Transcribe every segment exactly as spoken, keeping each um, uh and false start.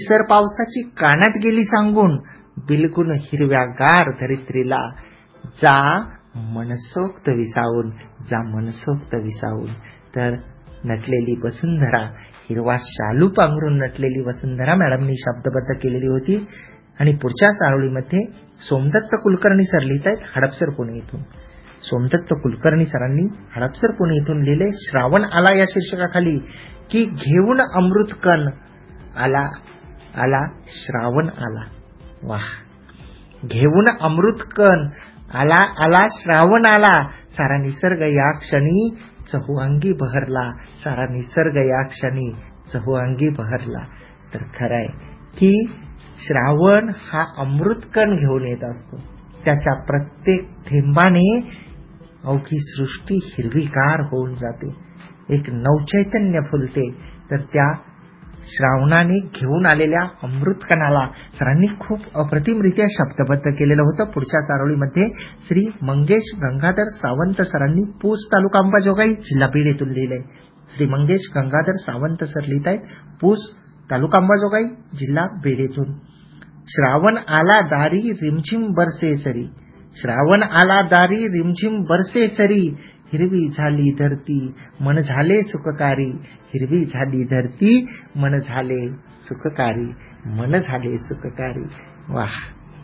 Sir पावसाची कानात गेली सांगून, बिलगुन हिरव्यागार धरित्रीला, जा मनसोक्त विसावून, जा मनसोक्त विसावून. तर नटलेली वसुंधरा, हिरवा शालू पांघरून नटलेली वसुंधरा मॅडमनी शब्दबद्ध केलेली होती. आणि पुढच्या चारोळीमध्ये सोमदत्त कुलकर्णी सर लिहित आहेत हडपसर पुणे येथून. सोमदत्त कुलकर्णी सरांनी हडपसर पुणे येथून लिहिले, श्रावण आला या शीर्षकाखाली, की घेऊन अमृतकण आला आला श्रावण आला. वाह, घेऊन अमृतकण आला आला श्रावण आला. सारा निसर्ग या क्षणी चहुअंगी बहरला, सारा निसर्ग या क्षणी चहुअंगी बहरला. तर खरंय की श्रावण हा अमृतकण घेऊन येत असतो. त्याच्या प्रत्येक थेंबाने अवघी सृष्टी हिरवीगार होऊन जाते, एक नवचैतन्य फुलते. तर त्या श्रावणाने घेऊन आलेल्या अमृतकणाला सरांनी खूप अप्रतिमरित्या शब्दबद्ध केलेलं होतं. पुढच्या चारोळीमध्ये श्री मंगेश गंगाधर सावंत सरांनी पूस तालुका अंबाजोगाई जिल्हा बीड येथून लिहिलंय. श्री मंगेश गंगाधर सावंत सर लिहित आहेत पूस तालुका अंबाजोगाई जिल्हा बीड येथून. श्रावण आला दारी रिमझिम बरसे सरी, श्रावण आला दारी रिमझिम बरसे सरी, हिरवी झाली धरती मन झाले सुखकारी, हिरवी झाली धरती मन झाले सुखकारी, मन झाले सुखकारी. वाह,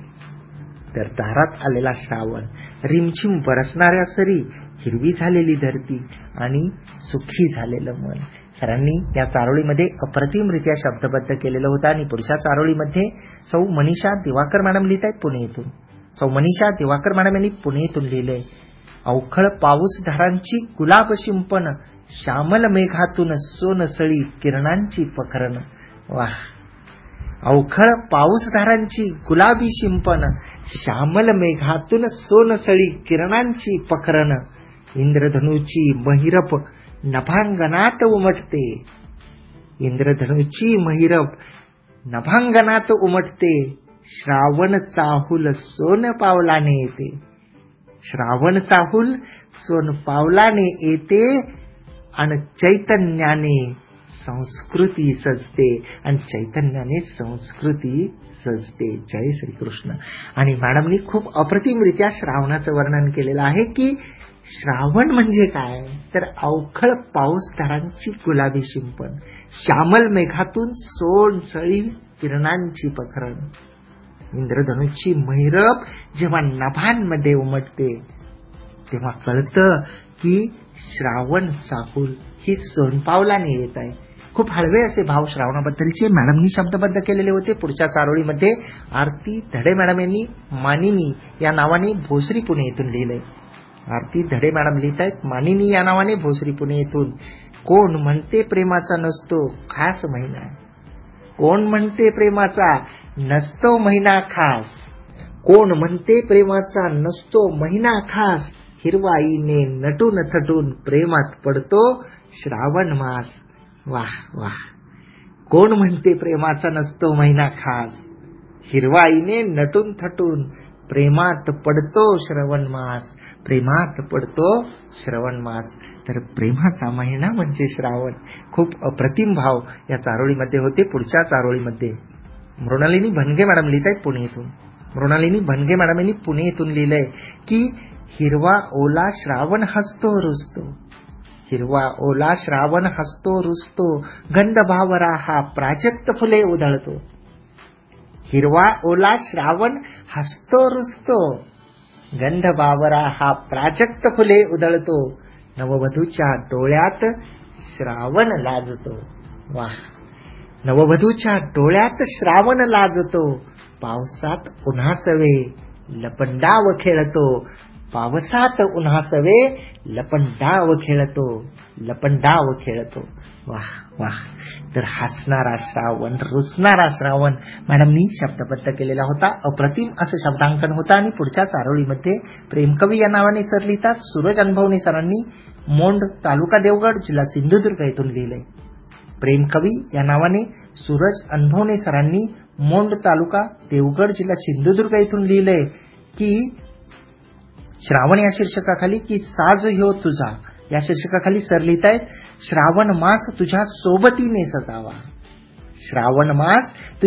तर दारात आलेला श्रावण, रिमझिम बरसणाऱ्या सरी, हिरवी झालेली धरती आणि सुखी झालेलं मन. सरांनी या चारोळीमध्ये अप्रतिमरित्या शब्दबद्ध केलेलं होतं. आणि पुढच्या चारोळीमध्ये सौ मनीषा दिवाकर मॅडम लिहित आहेत पुणे येथून. सौ मनीषा दिवाकर मॅडम यांनी पुणे येथून लिहिलंय, अवखळ पाऊस धारांची गुलाब शिंपण, श्यामल मेघातून सोनसळी किरणांची पखरण. वाह, अवखळ पाऊस धारांची गुलाबी शिंपण, श्यामल मेघातून सोनसळी किरणांची पखरण. इंद्रधनुची महिरप नभांगणात उमटते, इंद्रधनुची महिरप नभांगणात उमटते, श्रावण चाहुल सोन पावलाने येते, श्रावण चाहुल सोन पावलाने येते. आणि चैतन्याने संस्कृती सजते, आणि चैतन्याने संस्कृती सजते. जय श्रीकृष्ण. आणि मॅडमनी खूप अप्रतिमरित्या श्रावणाचं वर्णन केलेलं आहे की श्रावण म्हणजे काय, तर अवखळ पाऊसधारांची गुलाबी शिंपण, श्यामल मेघातून सोनसळी किरणांची पखरण. इंद्रधनुची महिरप जेव्हा नभांमध्ये उमटते तेव्हा कळतं की श्रावण चाहुल ही सोनपावलाने येत आहे. खूप हळवे असे भाव श्रावणाबद्दलचे मॅडमनी शब्दबद्ध केलेले होते. पुढच्या चारोळीमध्ये आरती धडे मॅडम यांनी मानिनी या नावाने भोसरी पुणे येथून लिहिलंय. आरती धडे मॅडम लिहित आहेत मानिनी या नावाने भोसरी पुणे येथून. कोण म्हणते प्रेमाचा नसतो खास महिना, कोण म्हणते प्रेमाचा नसतो महिना खास, कोण म्हणते प्रेमाचा नसतो महिना खास, हिरवाईने नटून थटून प्रेमात पडतो श्रावण मास. वाह वाह, कोण म्हणते प्रेमाचा नसतो महिना खास, हिरवाईने नटून थटून प्रेमात पडतो श्रावण मास, प्रेमात पडतो श्रावण मास. तर प्रेमाचा महिना म्हणजे श्रावण. खूप अप्रतिम भाव या चारोळीमध्ये होते. पुढच्या चारोळीमध्ये मृणालिनी भनगे मॅडम लिहित आहेत पुणे येथून. मृणालिनी भनगे मॅडम यांनी पुणे येथून लिहिलंय की हिरवा ओला श्रावण हसतो रुसतो, हिरवा ओला श्रावण हसतो रुसतो, गंध भावरा हा प्राजक्त फुले उधळतो, हिरवा ओला श्रावण हसतो रुसतो, गंध बावरा हा प्राजक्त फुले उधळतो, नववधूच्या डोळ्यात श्रावण लाजतो. वाह, नववधूच्या डोळ्यात श्रावण लाजतो, पावसात उन्हासवे लपंडाव खेळतो, पावसात उन्हासवे लपंडाव खेळतो, लपंडाव खेळतो. वाह वाह, तर हसणारा श्रावण, रुसणारा श्रावण मॅडमनी शब्दबद्ध केलेला होता. अप्रतिम असं शब्दांकन होतं. आणि पुढच्या चारोळीमध्ये प्रेमकवी या नावाने सर लिहितात. सूरज अनुभवणे सरांनी मोंड तालुका देवगड जिल्हा सिंधुदुर्ग येथून लिहिलंय. प्रेमकवी या नावाने सूरज अनुभवणे सरांनी मोंड तालुका देवगड जिल्हा सिंधुदुर्ग येथून लिहिलंय की श्रावण या शीर्षकाखाली की साज ह्यो तुझा या शीर्षकाखाली सर लिहित आहेत, श्रावण मास तुझ्या सोबतीने सजावा, श्रावण मास